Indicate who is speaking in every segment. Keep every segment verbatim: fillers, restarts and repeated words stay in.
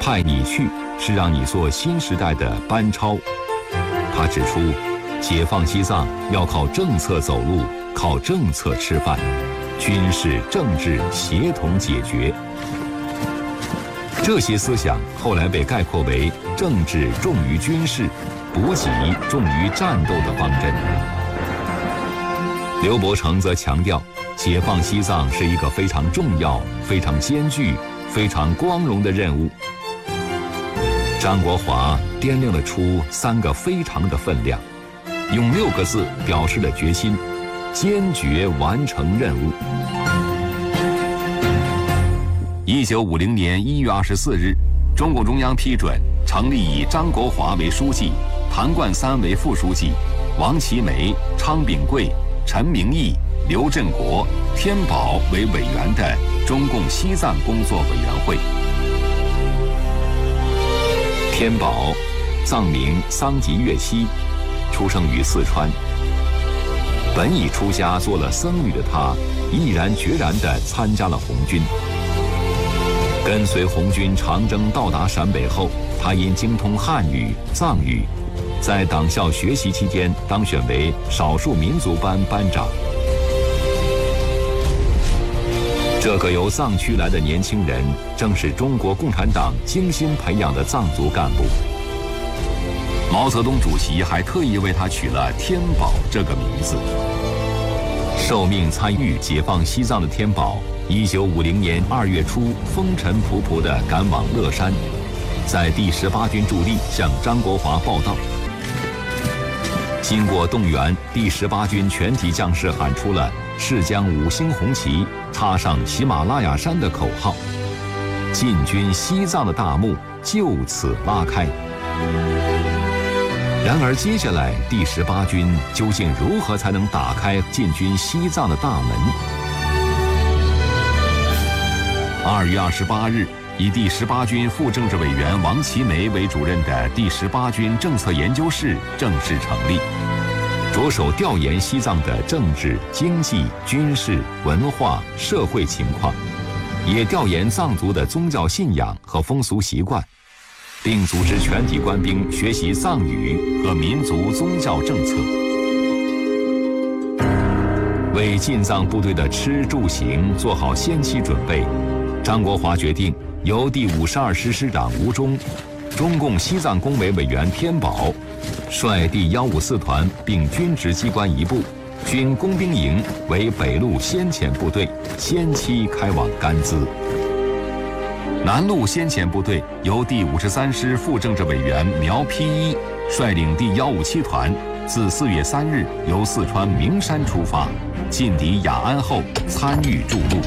Speaker 1: 派你去是让你做新时代的班超。他指出，解放西藏要靠政策走路，靠政策吃饭，军事政治协同解决。这些思想后来被概括为政治重于军事，补给重于战斗的方针。刘伯承则强调，解放西藏是一个非常重要、非常艰巨、非常光荣的任务。张国华掂量了出三个非常的分量，用六个字表示了决心：坚决完成任务。一九五零年一月二十四日，中共中央批准成立以张国华为书记、谭冠三为副书记、王其梅、昌秉贵、陈明义、刘振国、天宝为委员的中共西藏工作委员会。天宝，藏名桑吉月希，出生于四川。本已出家做了僧侣的他，毅然决然地参加了红军。跟随红军长征到达陕北后，他因精通汉语、藏语，在党校学习期间当选为少数民族班班长。这个由藏区来的年轻人，正是中国共产党精心培养的藏族干部。毛泽东主席还特意为他取了天宝这个名字。受命参与解放西藏的天宝，一九五零年二月初风尘仆仆地赶往乐山，在第十八军驻地向张国华报到。经过动员，第十八军全体将士喊出了“是将五星红旗插上喜马拉雅山”的口号，进军西藏的大幕就此拉开。然而接下来，第十八军究竟如何才能打开进军西藏的大门？二月二十八日，以第十八军副政治委员王其梅为主任的第十八军政策研究室正式成立，着手调研西藏的政治、经济、军事、文化、社会情况，也调研藏族的宗教信仰和风俗习惯，并组织全体官兵学习藏语和民族宗教政策。为进藏部队的吃住行做好先期准备，张国华决定由第五十二师师长吴忠、中共西藏工委委员天宝率第一五四团并军职机关一部、军工兵营为北路先遣部队，先期开往甘孜。南路先遣部队由第五十三师副政治委员苗丕一率领第一五七团，自四月三日由四川名山出发，进抵雅安后参与筑路。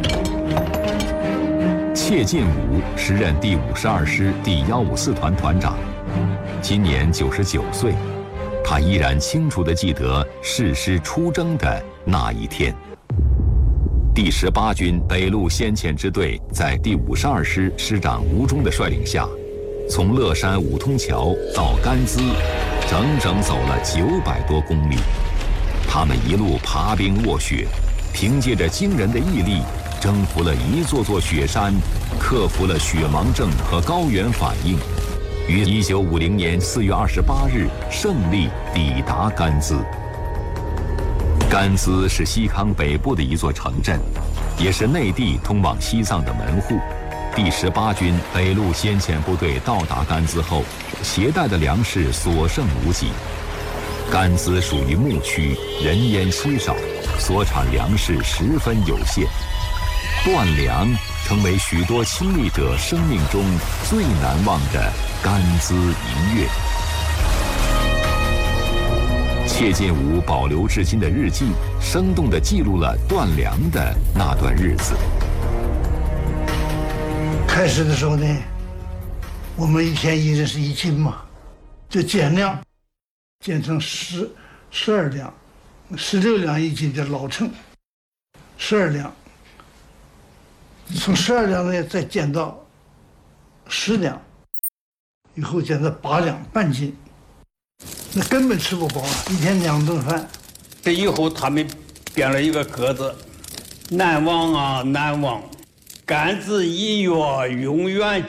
Speaker 1: 切进武时任第五十二师第一五四团团长，今年九十九岁，他依然清楚地记得誓师出征的那一天。第十八军北路先遣支队在第五十二师师长吴忠的率领下，从乐山五通桥到甘孜，整整走了九百多公里。他们一路爬冰卧雪，凭借着惊人的毅力，征服了一座座雪山，克服了雪盲症和高原反应，于一九五零年四月二十八日胜利抵达甘孜。甘孜是西康北部的一座城镇，也是内地通往西藏的门户。第十八军北路先遣部队到达甘孜后，携带的粮食所剩无几。甘孜属于牧区，人烟稀少，所产粮食十分有限。断粮成为许多亲历者生命中最难忘的甘孜一月。切进武保留至今的日记，生动地记录了断粮的那段日子。
Speaker 2: 开始的时候呢，我们一天一人是一斤嘛，就减量，减成十十二两，十六两一斤的老秤，十二两。从十二两呢再减到十两，以后减到八两半斤，那根本吃不饱啊！一天两顿饭。
Speaker 3: 这以后他们编了一个歌子：难忘啊难忘，甘孜一月永远